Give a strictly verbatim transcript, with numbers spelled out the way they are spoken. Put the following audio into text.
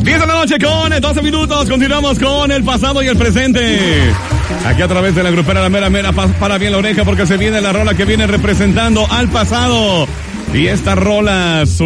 diez de la noche con doce minutos. Continuamos con el pasado y el presente. Aquí a través de la grupera La Mera Mera. Para bien la oreja porque se viene la rola que viene representando al pasado. Y esta rola